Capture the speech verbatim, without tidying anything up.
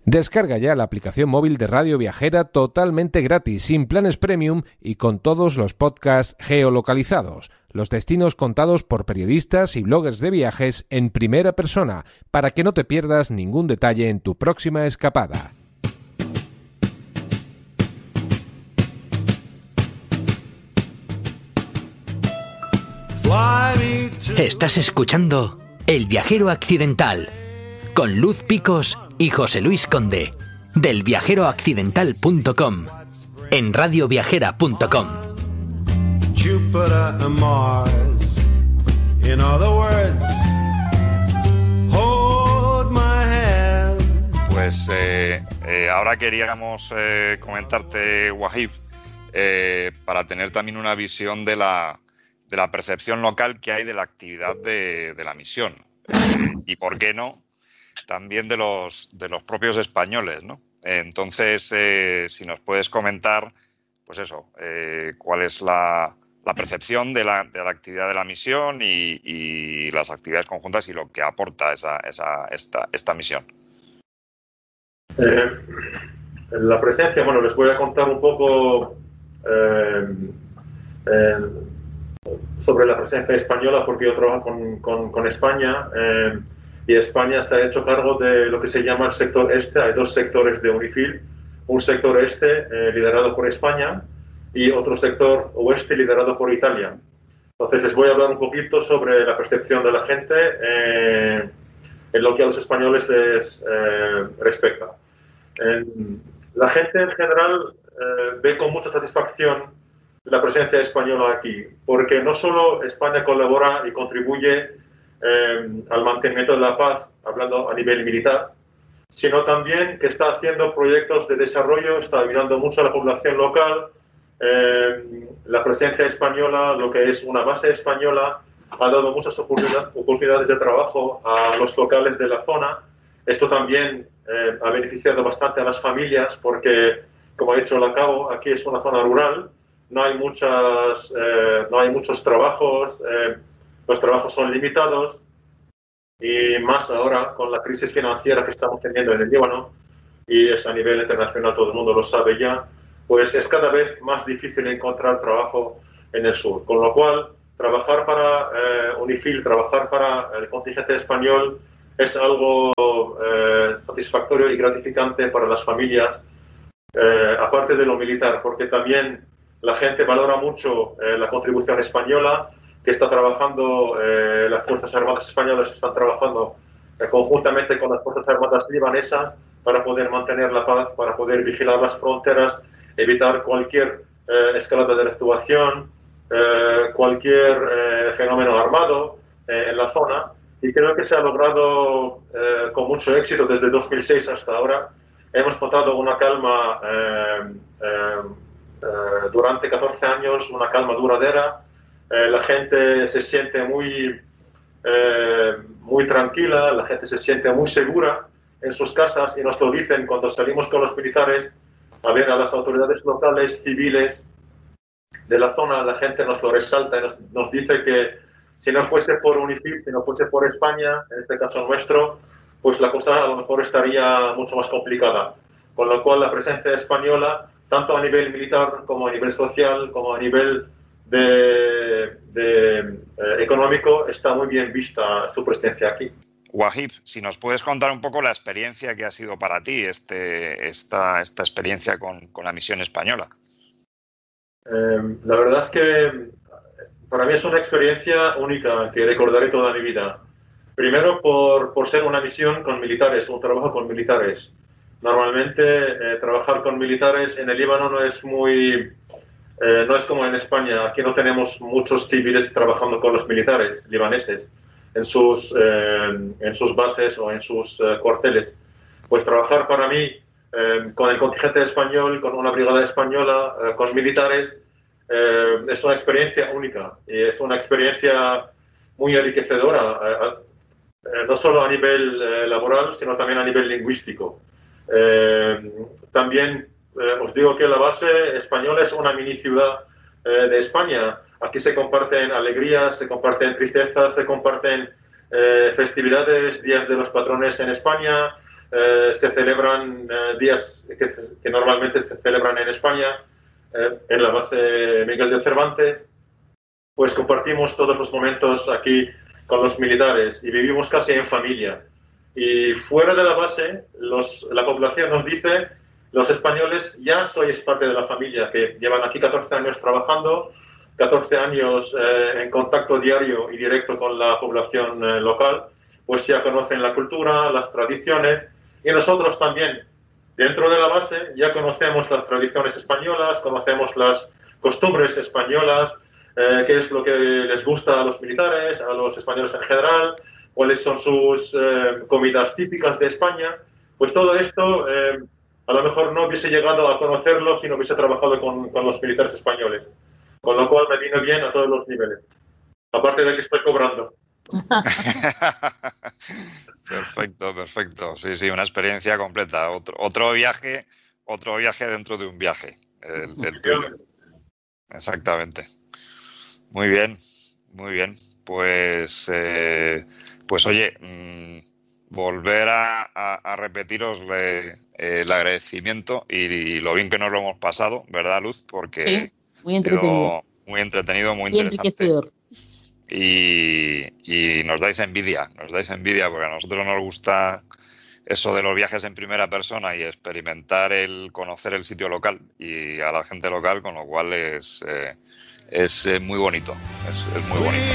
Descarga ya la aplicación móvil de Radio Viajera totalmente gratis, sin planes premium y con todos los podcasts geolocalizados, los destinos contados por periodistas y bloggers de viajes en primera persona, para que no te pierdas ningún detalle en tu próxima escapada. Estás escuchando El Viajero Accidental con Luz Picos y José Luis Conde, del viajero accidental punto com, en radio viajera punto com. Pues eh, eh, ahora queríamos eh, comentarte, Wahib, eh, para tener también una visión de la, de la percepción local que hay de la actividad de, de la misión. Eh, y por qué no, también de los de los propios españoles, ¿no? Entonces, eh, si nos puedes comentar, pues eso, eh, cuál es la, la percepción de la, de la actividad de la misión y, y las actividades conjuntas y lo que aporta esa, esa esta, esta misión. Eh, la presencia, bueno, les voy a contar un poco eh, eh, sobre la presencia española, porque yo trabajo con, con, con España. Eh, Y España se ha hecho cargo de lo que se llama el sector este. Hay dos sectores de UNIFIL. Un sector este eh, liderado por España y otro sector oeste liderado por Italia. Entonces les voy a hablar un poquito sobre la percepción de la gente eh, en lo que a los españoles les eh, respecta. Eh, la gente en general eh, ve con mucha satisfacción la presencia española aquí, porque no solo España colabora y contribuye Eh, al mantenimiento de la paz, hablando a nivel militar, sino también que está haciendo proyectos de desarrollo, está ayudando mucho a la población local. Eh, la presencia española, lo que es una base española, ha dado muchas oportunidades de trabajo a los locales de la zona. Esto también eh, ha beneficiado bastante a las familias porque, como ha dicho el Cabo, aquí es una zona rural, no hay, muchas, eh, no hay muchos trabajos, eh, los trabajos son limitados y más ahora con la crisis financiera que estamos teniendo en el Líbano, y es a nivel internacional, todo el mundo lo sabe ya, pues es cada vez más difícil encontrar trabajo en el sur. Con lo cual, trabajar para eh, UNIFIL, trabajar para el contingente español es algo eh, satisfactorio y gratificante para las familias, eh, aparte de lo militar, porque también la gente valora mucho eh, la contribución española, que está trabajando, eh, las Fuerzas Armadas españolas están trabajando eh, conjuntamente con las Fuerzas Armadas libanesas para poder mantener la paz, para poder vigilar las fronteras, evitar cualquier eh, escalada de la situación, eh, cualquier eh, fenómeno armado eh, en la zona. Y creo que se ha logrado eh, con mucho éxito desde dos mil seis hasta ahora. Hemos notado una calma eh, eh, eh, durante catorce años, una calma duradera. Eh, la gente se siente muy, eh, muy tranquila, la gente se siente muy segura en sus casas, y nos lo dicen cuando salimos con los militares a ver a las autoridades locales, civiles de la zona. La gente nos lo resalta y nos, nos dice que si no fuese por UNIFIL, si no fuese por España, en este caso nuestro, pues la cosa a lo mejor estaría mucho más complicada. Con lo cual la presencia española, tanto a nivel militar como a nivel social, como a nivel de, de eh, económico, está muy bien vista su presencia aquí. Wahib, si nos puedes contar un poco la experiencia que ha sido para ti este, esta, esta experiencia con, con la misión española. Eh, la verdad es que para mí es una experiencia única que recordaré toda mi vida. Primero por, por ser una misión con militares, un trabajo con militares. Normalmente eh, trabajar con militares en el Líbano no es muy... Eh, no es como en España. Aquí no tenemos muchos civiles trabajando con los militares libaneses en sus, eh, en sus bases o en sus eh, cuarteles. Pues trabajar para mí eh, con el contingente español, con una brigada española, eh, con militares, eh, es una experiencia única y es una experiencia muy enriquecedora, eh, eh, no solo a nivel eh, laboral, sino también a nivel lingüístico. Eh, también eh, os digo que la base española es una mini ciudad eh, de España. Aquí se comparten alegrías, se comparten tristezas, se comparten eh, festividades, días de los patrones en España, eh, se celebran eh, días que, que normalmente se celebran en España, eh, en la base Miguel de Cervantes, pues compartimos todos los momentos aquí con los militares y vivimos casi en familia. Y fuera de la base, los, la población nos dice, los españoles ya sois parte de la familia, que llevan aquí catorce años trabajando, catorce años eh, en contacto diario y directo con la población eh, local, pues ya conocen la cultura, las tradiciones, y nosotros también, dentro de la base, ya conocemos las tradiciones españolas, conocemos las costumbres españolas, eh, qué es lo que les gusta a los militares, a los españoles en general, cuáles son sus eh, comidas típicas de España. Pues todo esto, eh, a lo mejor no hubiese llegado a conocerlo si no hubiese trabajado con, con los militares españoles. Con lo cual me vino bien a todos los niveles. Aparte de que estoy cobrando. Perfecto, perfecto. Sí, sí, una experiencia completa. Otro, otro viaje, otro viaje dentro de un viaje. El, el tuyo. Exactamente. Muy bien, muy bien. Pues, eh, pues oye, mmm, volver a, a, a repetiros le, eh, el agradecimiento y, y lo bien que nos lo hemos pasado, ¿verdad, Luz? Porque sí, muy entretenido. Muy entretenido, muy y interesante. Enriquecedor. Y, y nos dais envidia, nos dais envidia porque a nosotros nos gusta eso de los viajes en primera persona y experimentar el conocer el sitio local y a la gente local, con lo cual es, eh, es eh, muy bonito, es, es muy bonito.